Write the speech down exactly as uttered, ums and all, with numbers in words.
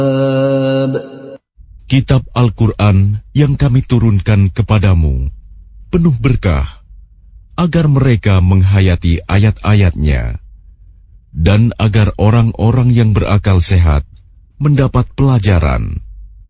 Kitab Al-Quran yang kami turunkan kepadamu penuh berkah, agar mereka menghayati ayat-ayatnya, dan agar orang-orang yang berakal sehat mendapat pelajaran.